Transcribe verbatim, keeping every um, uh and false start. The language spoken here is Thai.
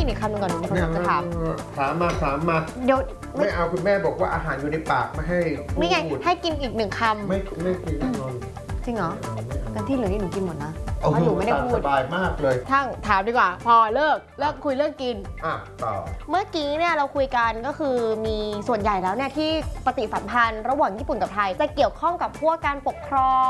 กินอีกคำหนึ่งก่อนหนูมีคำถามจะถามถามมาถามมาเดี๋ยวไม่เอาคุณแม่บอกว่าอาหารอยู่ในปากไม่ให้นี่ไงให้กินอีกหนึ่งคำไม่ไม่กินแน่นอนจริงเหรอกันที่เหลือนี่หนูกินหมดนะเพราะหนูไม่ได้พูดสบายมากเลยช่างถามดีกว่าพอเลิกเลิกคุยเรื่องกินอ่ะต่อเมื่อกี้เนี่ยเราคุยกันก็คือมีส่วนใหญ่แล้วเนี่ยที่ปฏิสัมพันธ์ระหว่างญี่ปุ่นกับไทยจะเกี่ยวข้องกับพวกการปกครอง